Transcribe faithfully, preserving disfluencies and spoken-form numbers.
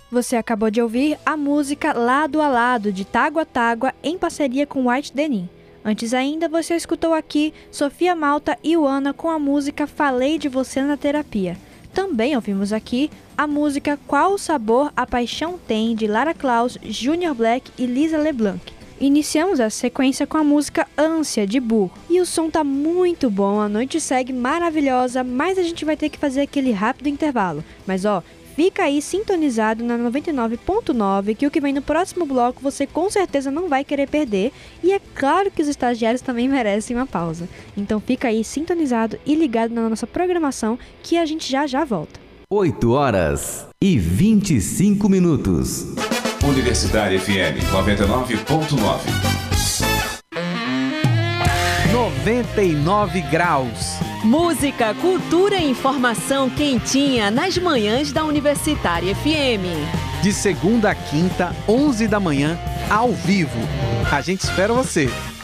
Você acabou de ouvir a música Lado a Lado, de Tágua Tágua, em parceria com White Denim. Antes ainda, você escutou aqui Sofia Malta e Uana com a música Falei de Você na Terapia. Também ouvimos aqui a música Qual o Sabor a Paixão Tem, de Lara Klaus, Junior Black e Lisa LeBlanc. Iniciamos a sequência com a música Ânsia, de Burr. E o som tá muito bom, a noite segue maravilhosa, mas a gente vai ter que fazer aquele rápido intervalo. Mas ó, fica aí sintonizado na noventa e nove ponto nove, que o que vem no próximo bloco você com certeza não vai querer perder. E é claro que os estagiários também merecem uma pausa. Então fica aí sintonizado e ligado na nossa programação, que a gente já já volta. oito horas e vinte e cinco minutos. Universitária F M noventa e nove ponto nove. noventa e nove graus. Música, cultura e informação quentinha nas manhãs da Universitária F M. De segunda a quinta, onze da manhã, ao vivo. A gente espera você.